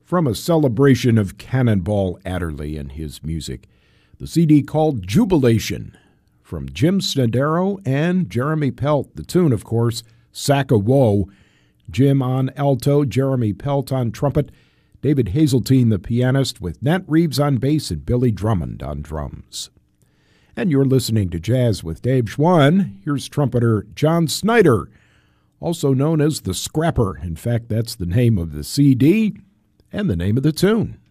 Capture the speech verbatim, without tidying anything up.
from a celebration of Cannonball Adderley and his music. The C D called Jubilation from Jim Snodero and Jeremy Pelt. The tune, of course, Sack of Woe. Jim on alto, Jeremy Pelt on trumpet, David Hazeltine, the pianist, with Nat Reeves on bass and Billy Drummond on drums. And you're listening to Jazz with Dave Schwann. Here's trumpeter John Snyder, also known as the Scrapper. In fact, that's the name of the C D and the name of the tune.